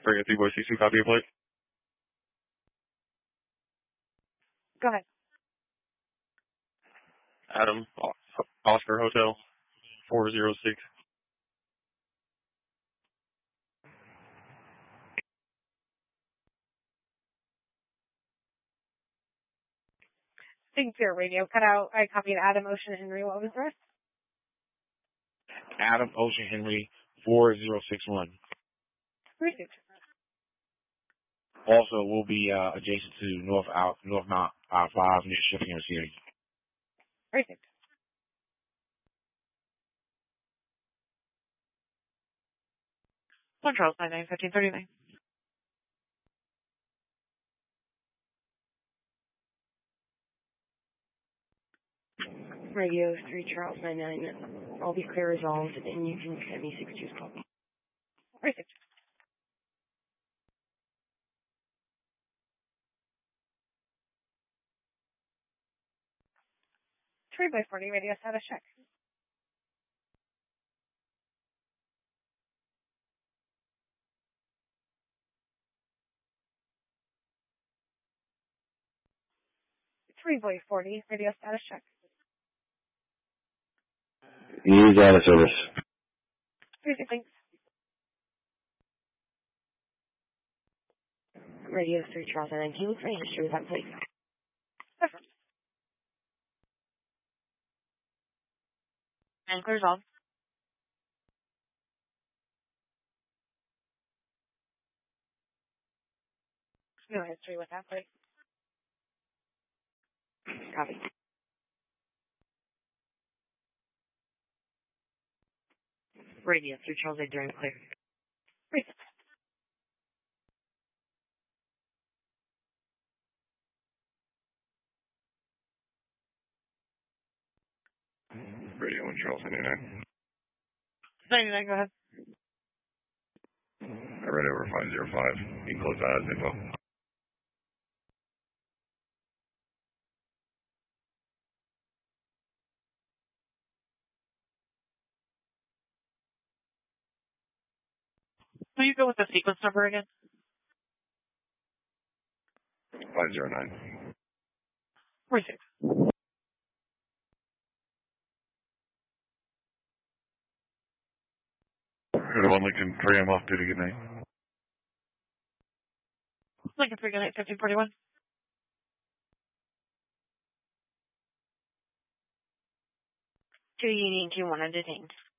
Bring a 3 boy 62 copy of plate. Go ahead. Adam, Oscar Hotel, 406. Thanks for your radio cut out. I copied Adam Ocean Henry. What was the rest? Adam Ocean Henry 4061. Received. Also, we'll be adjacent to North Mount 5 near shipping and receiving. Received. One Charles 99 1539. Radio 3 Charles 99. I'll be clear resolved, and you can send me 62's copy. Received. Three by 40 radio status check. Three by 40 radio status check. He's out of service. Received. Thanks. Radio 3 Charles 99. Can you look for any history with that, please? Perfect. And clear resolved. No history with that, please. Copy. Radio 3 Charles 8 during clear. Received. Radio 1 Charles 99. 99, go ahead. I read over 505. You can close that as info. Will you go with the sequence number again? 509. Received. Go to 1 Lincoln 3 AM off duty. Good night. Lincoln 3, good night, 1541. Two Union 2-1 detained.